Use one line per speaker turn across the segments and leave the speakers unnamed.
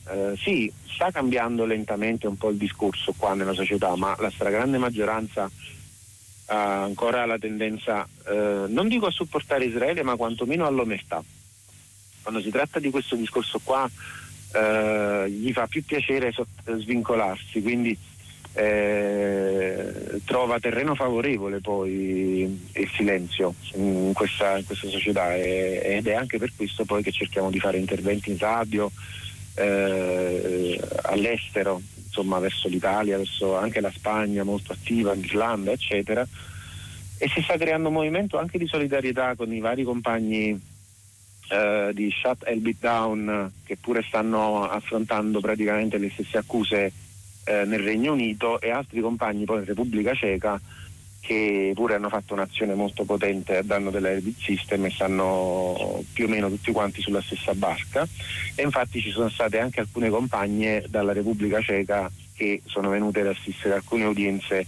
sì, sta cambiando lentamente un po' il discorso qua nella società, ma la stragrande maggioranza ha ancora la tendenza, non dico a supportare Israele, ma quantomeno all'omertà. Quando si tratta di questo discorso qua gli fa più piacere svincolarsi, quindi trova terreno favorevole poi il silenzio in questa società, ed è anche per questo poi che cerchiamo di fare interventi in radio, all'estero, insomma verso l'Italia, verso anche la Spagna molto attiva, l'Irlanda eccetera, e si sta creando un movimento anche di solidarietà con i vari compagni di Shut El Beat Down, che pure stanno affrontando praticamente le stesse accuse nel Regno Unito, e altri compagni poi in Repubblica Ceca che pure hanno fatto un'azione molto potente a danno della Elbit System e stanno più o meno tutti quanti sulla stessa barca. E infatti ci sono state anche alcune compagne dalla Repubblica Ceca che sono venute ad assistere a alcune udienze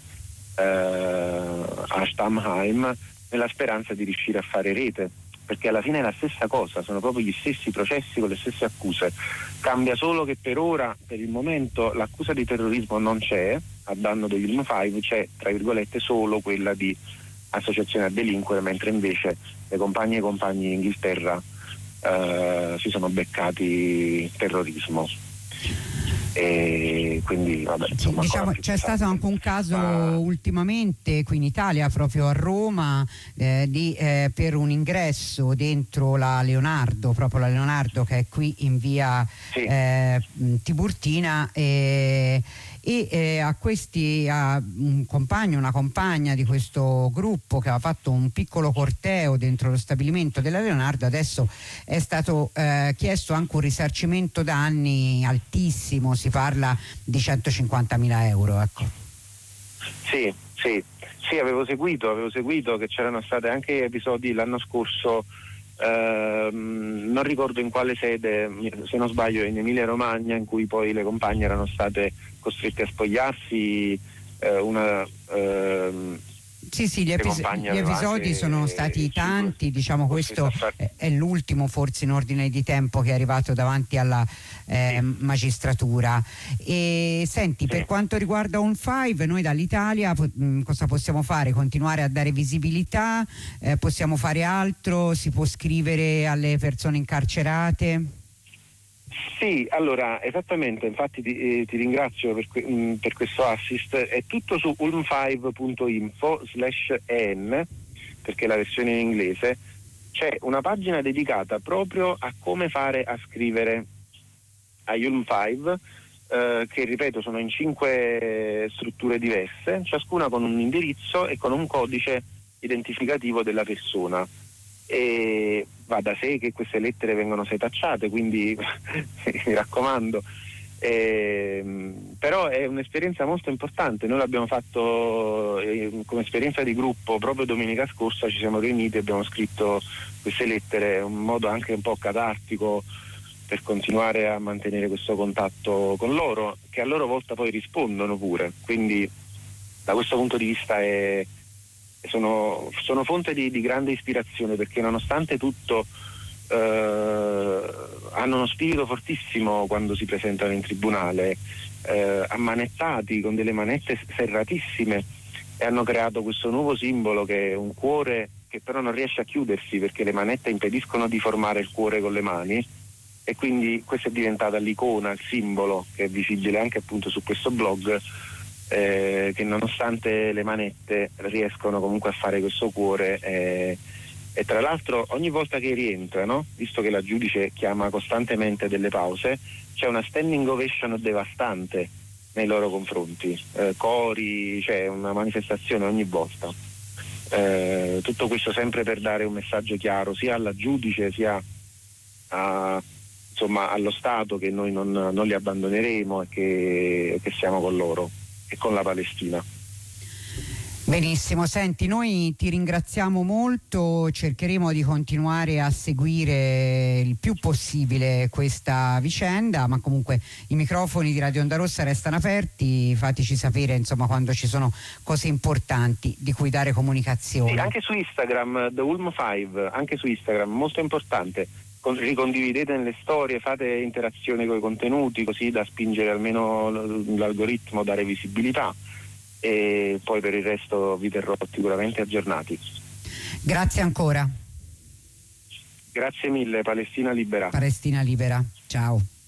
a Stammheim, nella speranza di riuscire a fare rete, perché alla fine è la stessa cosa, sono proprio gli stessi processi con le stesse accuse. Cambia solo che per ora, per il momento, l'accusa di terrorismo non c'è a danno degli Ulm 5, c'è tra virgolette solo quella di associazione a delinquere, mentre invece le compagne e i compagni in Inghilterra si sono beccati terrorismo. E quindi vabbè, insomma,
diciamo, c'è stato anche un caso ultimamente qui in Italia, proprio a Roma, per un ingresso dentro la Leonardo, proprio la Leonardo che è qui in via Tiburtina, a un compagno, una compagna di questo gruppo che aveva fatto un piccolo corteo dentro lo stabilimento della Leonardo, adesso è stato chiesto anche un risarcimento danni altissimo, si parla di 150.000 euro, ecco.
Sì, avevo seguito che c'erano stati anche episodi l'anno scorso, non ricordo in quale sede, se non sbaglio in Emilia Romagna, in cui poi le compagne erano state costrette a spogliarsi,
Sì, gli episodi sono stati tanti, diciamo questo è l'ultimo forse in ordine di tempo che è arrivato davanti alla magistratura. E senti, per quanto riguarda Ulm 5, noi dall'Italia cosa possiamo fare? Continuare a dare visibilità? Possiamo fare altro? Si può scrivere alle persone incarcerate?
Sì, allora esattamente, infatti ti ringrazio per questo assist. È tutto su ulm5.info/en, perché la versione in inglese. C'è una pagina dedicata proprio a come fare a scrivere agli Ulm 5, che ripeto sono in 5 strutture diverse, ciascuna con un indirizzo e con un codice identificativo della persona. E va da sé che queste lettere vengono setacciate, quindi mi raccomando, però è un'esperienza molto importante. Noi l'abbiamo fatto come esperienza di gruppo proprio domenica scorsa, ci siamo riuniti e abbiamo scritto queste lettere, un modo anche un po' catartico per continuare a mantenere questo contatto con loro, che a loro volta poi rispondono pure, quindi da questo punto di vista sono fonte di grande ispirazione, perché nonostante tutto hanno uno spirito fortissimo quando si presentano in tribunale, ammanettati con delle manette serratissime, e hanno creato questo nuovo simbolo che è un cuore che però non riesce a chiudersi perché le manette impediscono di formare il cuore con le mani, e quindi questa è diventata l'icona, il simbolo che è visibile anche appunto su questo blog, che nonostante le manette riescono comunque a fare questo cuore, e tra l'altro ogni volta che rientrano, visto che la giudice chiama costantemente delle pause, c'è una standing ovation devastante nei loro confronti, cori, c'è una manifestazione ogni volta, tutto questo sempre per dare un messaggio chiaro sia alla giudice sia insomma allo Stato, che noi non li abbandoneremo e che siamo con loro e con la Palestina.
Benissimo, senti, noi ti ringraziamo molto, cercheremo di continuare a seguire il più possibile questa vicenda, ma comunque i microfoni di Radio Onda Rossa restano aperti, fateci sapere insomma quando ci sono cose importanti di cui dare comunicazione.
Sì, anche su Instagram, The Ulm 5, anche su Instagram, molto importante. ricondividete nelle storie, fate interazione con i contenuti così da spingere almeno l'algoritmo, dare visibilità, e poi per il resto vi terrò sicuramente aggiornati.
Grazie ancora.
Grazie mille, Palestina Libera.
Palestina Libera, ciao.